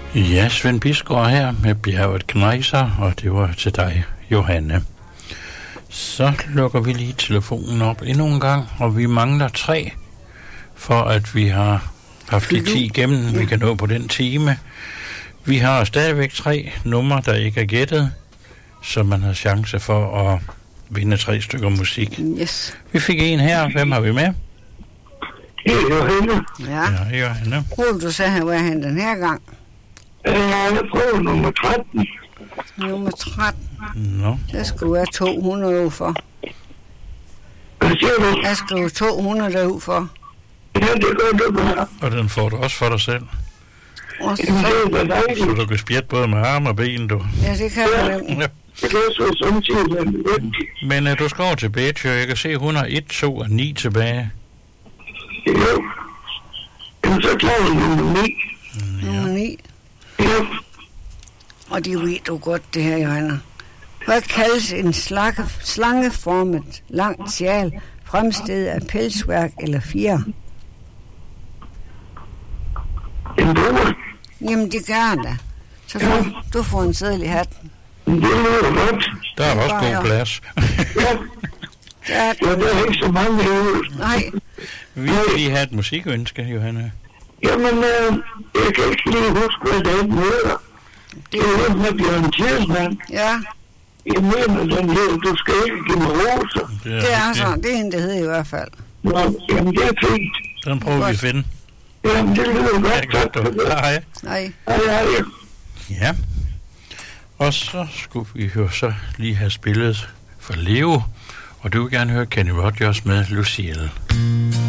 Ja, Svend Bisgaard her med Bjerget Gnejser, og det var til dig, Johanne. Så lukker vi lige telefonen op endnu en gang, og vi mangler 3, for at vi har haft de 10 igennem, vi kan nå på den time. Vi har stadigvæk 3 numre, der ikke er gættet, så man har chance for at vinde 3 stykker musik. Yes. Vi fik en her. Hvem har vi med? Det er Johanne. Ja. Ja, Johanne. Hvor du så have været hen den her gang? Jeg prøver nummer 13. Nummer 13. Nå. Der skulle være 200 ud for. Hvad siger du? Jeg skriver 200 derud for. Ja, det gør du bare. Og den får du også for dig selv. Og så, Jamen, det er dejligt. Så du kan spjætte både med arme og ben, du. ja, det kan jeg nemt. Ja. Det er så samtidig være nødvendigt. Men du skal over til Betjo. Jeg kan se, hun har 1, 2 og 9 tilbage. Jo. Jamen, så tager jeg nummer 9. Nummer 9. Ja. Og det ved du godt, det her, Johanne. Hvad kaldes en slangeformet langt sjal, fremstillet af pelsværk eller fjer? En bruger. Jamen, det gør han da. Så du får en seddel i hatten. Det lyder godt. Der er også god plads. Ja. Ja, Ja, der er ikke så mange herude. nej, Vi vil lige have et musikønske, Johanne. Jamen, jeg kan ikke lige huske, hvad det hedder. Det er jo med Bjørn Tjersmann. ja, Jeg mener, den hedder, du skal ikke give mig roser. det er sådan. Det er en, det hedder i hvert fald. Nå, jamen, det er fint. Den prøver vi at finde. Jamen, det lyder Ja, godt. godt, Tak for du. det. Hej. Nej, Hej, hej. Ja. Og så skulle vi jo så lige have spillet for Leo. Og du vil gerne høre Kenny Rogers med Lucille.